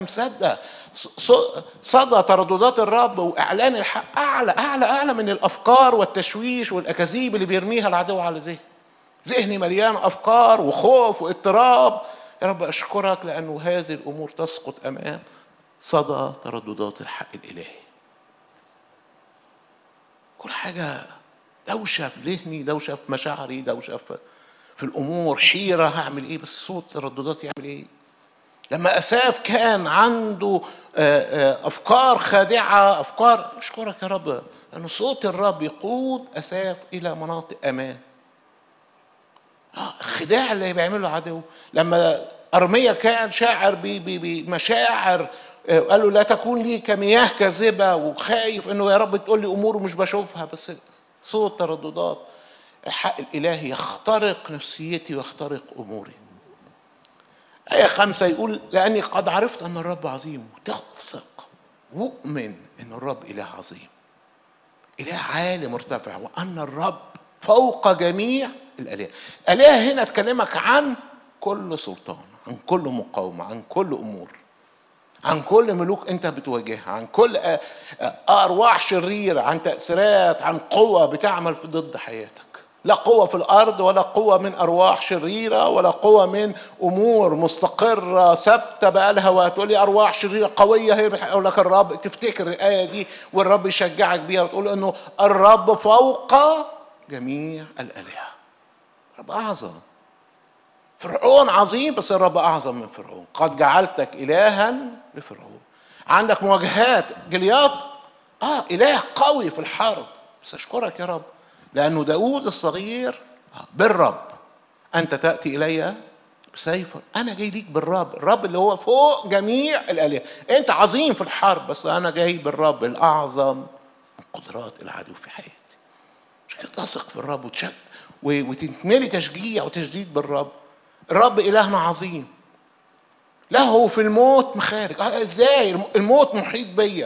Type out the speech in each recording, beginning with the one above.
مصدق صدى ترددات الرب واعلان الحق اعلى اعلى اعلى من الافكار والتشويش والاكاذيب اللي بيرميها العدو على ذهني مليان افكار وخوف واضطراب. يا رب اشكرك لانه هذه الامور تسقط امام صدى ترددات الحق الالهي. كل حاجه دوشه في ذهني، دوشه في مشاعري، دوشه في الامور، حيره هعمل ايه، بس صوت ترددات يعمل ايه؟ لما أساف كان عنده أفكار خادعة، أفكار، أشكرك يا رب لأن صوت الرب يقود أساف إلى مناطق أمان. الخداع اللي بيعمله العدو. لما أرميا كان شاعر بمشاعر، قال له لا تكون لي كمياه كاذبة، وخايف إنه يا رب تقول لي أمور مش بشوفها، بس صوت ترددات الحق الإلهي يخترق نفسيتي ويخترق أموري. آية 5 يقول لأني قد عرفت أن الرب عظيم. تثق وأؤمن أن الرب إله عظيم، إله عالي مرتفع، وأن الرب فوق جميع الآلهة. الآلهة هنا تكلمك عن كل سلطان، عن كل مقاومة، عن كل أمور، عن كل ملوك أنت بتواجهها، عن كل أرواح شريرة، عن تأثيرات، عن قوة بتعمل ضد حياتك. لا قوة في الأرض، ولا قوة من أرواح شريرة، ولا قوة من أمور مستقرة ثابتة بقالها. وتقول لي أرواح شريرة قوية، هي بيقول لك الرب، تفتكر الآية دي والرب يشجعك بيها وتقول إنه الرب فوق جميع الآلهة. الرب أعظم. فرعون عظيم بس الرب أعظم من فرعون. قد جعلتك إلها لفرعون. عندك مواجهات جليات، إله قوي في الحرب، بس أشكرك يا رب لأنه داود الصغير بالرب أنت تأتي إلي بسيف. أنا جاي ليك بالرب، الرب اللي هو فوق جميع الآلهة. أنت عظيم في الحرب بس أنا جاي بالرب الأعظم من قدرات العدو في حياتي. مش كده تثق في الرب وتتملي تشجيع وتجديد بالرب. الرب إلهنا عظيم، له في الموت مخارج. ازاي الموت محيط بيا،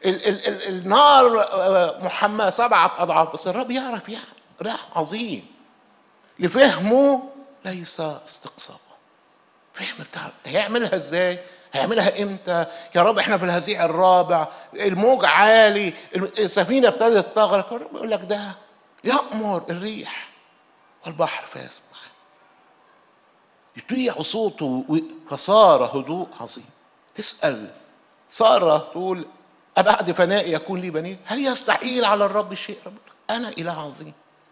النار محمى 7 أضعاف، بس الرب يعرف يعني راح عظيم لفهمه ليس استقصاء. فهم بتاع هيعملها ازاي، هيعملها امتى يا رب؟ احنا في الهزيع الرابع، الموج عالي، السفينه ابتدت تغرق، الرب يقول لك ده يأمر الريح والبحر فيسمع، يطيع صوته فصار هدوء عظيم. تسأل سارة تقول أبعد فنائي يكون لي بنين؟ هل يستحيل على الرب شيء؟ أنا إله عظيم.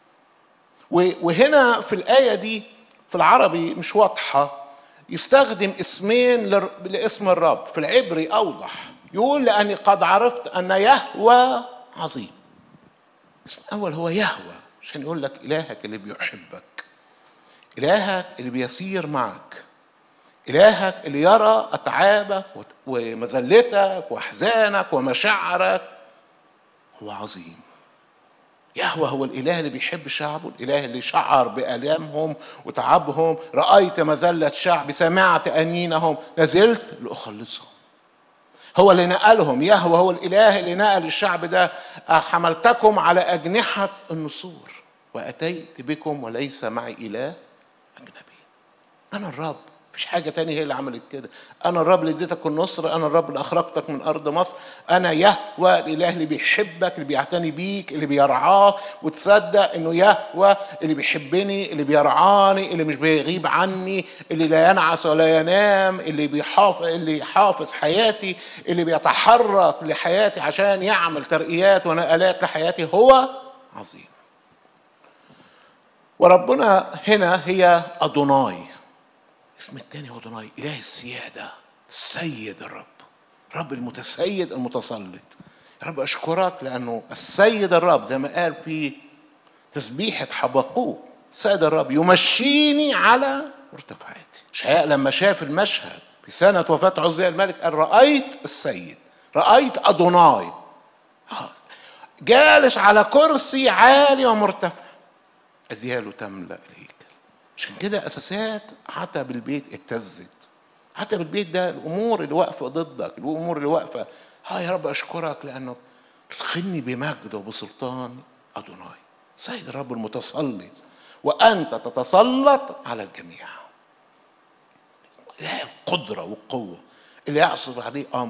وهنا في الآية دي في العربي مش واضحة، يستخدم اسمين لاسم الرب. في العبري أوضح، يقول لأني قد عرفت أن يهوى عظيم. اسم أول هو يهوى عشان يقول لك إلهك اللي بيحبك، إلهك اللي بيسير معك، إلهك اللي يرى أتعابك ومذلتك وأحزانك ومشاعرك. هو عظيم. يهوه هو الإله اللي بيحب شعبه، الإله اللي شعر بآلامهم وتعبهم. رأيت مذلة شعبي، سمعت أنينهم، نزلت لأخلصهم. هو اللي نقلهم. يهوه هو الإله اللي نقل الشعب ده. حملتكم على أجنحة النسور وأتيت بكم وليس معي إله أجنبي. أنا الرب، مفيش حاجة تانية هي اللي عملت كده. أنا الرب اللي اديتك النصر، أنا الرب اللي أخرجتك من أرض مصر. أنا يهوه الإله اللي بيحبك، اللي بيعتني بيك، اللي بيرعاك، وتصدق إنه يهوه اللي بيحبني، اللي بيرعاني، اللي مش بيغيب عني، اللي لا ينعس ولا ينام، اللي يحافظ حياتي، اللي بيتحرك لحياتي عشان يعمل ترقيات ونقلات لحياتي. هو عظيم. وربنا هنا هي أدوناي. اسم الثاني هو أدوناي، إله السيادة، السيد الرب، رب المتسيد المتسلط. يا رب أشكرك لأنه السيد الرب زي ما قال في تسبيحة حبقوق، سيد الرب يمشيني على مرتفعاتي. إشعياء لما شاف المشهد في سنة وفاة عزيا الملك قال رأيت السيد، رأيت أدوناي جالس على كرسي عالي ومرتفع، أذياله تملأ الهيكل. عشان كده أساسات عتب البيت اهتزت. عتب البيت ده الأمور اللي واقفة ضدك، الأمور اللي واقفة. يا رب أشكرك لأنه تدخلني بمجد وبسلطان أدوناي، سيد الرب المتسلط، وأنت تتسلط على الجميع. لا القدرة والقوة، اللي يعصر عليه